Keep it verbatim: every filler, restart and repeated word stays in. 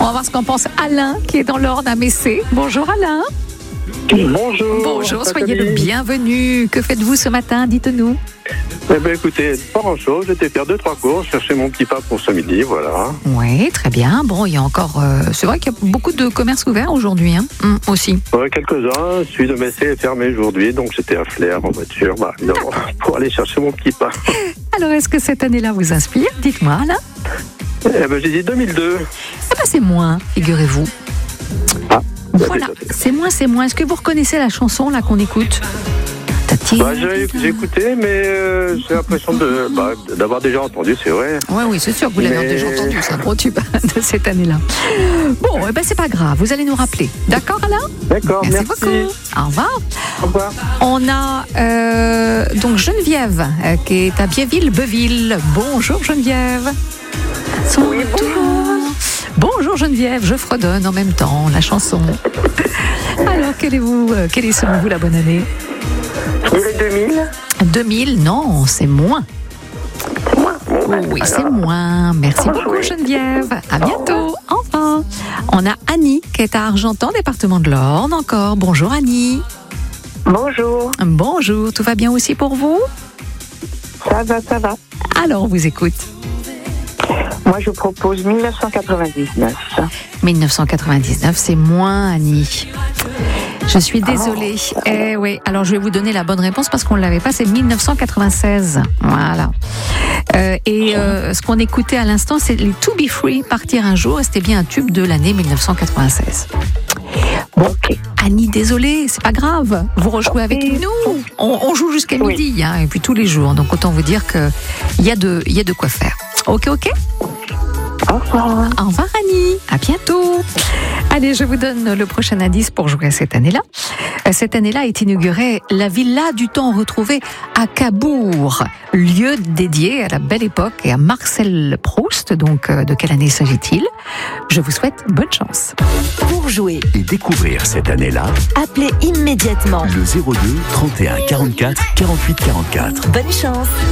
On va voir ce qu'en pense Alain, qui est dans l'Orne à Messé. Bonjour Alain. Bonjour. Bonjour, soyez le bienvenu. Que faites-vous ce matin? Dites-nous. Eh bien, écoutez, pas grand-chose. J'étais faire deux, trois courses, chercher mon petit pain pour ce midi, voilà. Oui, très bien. Bon, il y a encore... Euh, c'est vrai qu'il y a beaucoup de commerces ouverts aujourd'hui, hein, hum, aussi. Ouais, quelques-uns. Celui de Messé est fermé aujourd'hui, donc j'étais à Flers en voiture, bah, évidemment, pour aller chercher mon petit pain. Alors, est-ce que cette année-là vous inspire? Dites-moi, Alain. Eh bien, j'ai dit deux mille deux. Eh ben, c'est moins, figurez-vous. Ah, bah, Voilà, c'est ça. c'est moins, c'est moins. Est-ce que vous reconnaissez la chanson là qu'on écoute? Bah, j'ai, j'ai écouté, mais euh, j'ai l'impression de, bah, d'avoir déjà entendu, c'est vrai. Oui, oui, c'est sûr que vous l'avez Mais- déjà entendu, c'est un gros tube de cette année-là. Bon, eh ben, c'est pas grave, vous allez nous rappeler. D'accord, Alain? D'accord, Merci, merci. beaucoup. Au revoir. Au revoir. On a euh, donc Geneviève euh, qui est à Biéville-Beuville. Bonjour Geneviève. Son Oui, tour. Bonjour Geneviève, je fredonne en même temps la chanson. Alors, quelle est, vous, euh, quelle est selon vous la bonne année? Je dirais deux mille. deux mille, non, c'est moins. C'est moi. Bon, bah, Oui, pas c'est grave. moins. Merci Bonjour. beaucoup Geneviève. À bientôt. Au revoir. On a Annie qui est à Argentan, département de l'Orne encore. Bonjour Annie. Bonjour. Bonjour, tout va bien aussi pour vous? Ça va, ça va. Alors, on vous écoute. Moi, je vous propose mille neuf cent quatre-vingt-dix-neuf. mille neuf cent quatre-vingt-dix-neuf, c'est moins, Annie. Je suis désolée. Eh oui, alors je vais vous donner la bonne réponse parce qu'on ne l'avait pas, c'est mille neuf cent quatre-vingt-seize. Voilà. Euh, et euh, ce qu'on écoutait à l'instant, c'est les To Be Free, Partir un jour, et c'était bien un tube de l'année mille neuf cent quatre-vingt-seize. Bon, Ok. Annie, désolée, c'est pas grave. Vous rejouez avec nous. On, on joue jusqu'à Oui. midi, hein, et puis tous les jours. Donc autant vous dire qu'il y a de, il y a de quoi faire. Ok, ok. Au revoir. Au revoir Annie, à bientôt. Allez, je vous donne le prochain indice pour jouer à cette année-là. Euh, Cette année-là est inaugurée la Villa du Temps retrouvé à Cabourg, lieu dédié à la belle époque et à Marcel Proust. Donc, euh, de quelle année s'agit-il? Je vous souhaite bonne chance. Pour jouer, Et découvrir cette année-là, appelez immédiatement. le zéro deux trente et un quarante-quatre quarante-huit quarante-quatre. Bonne chance.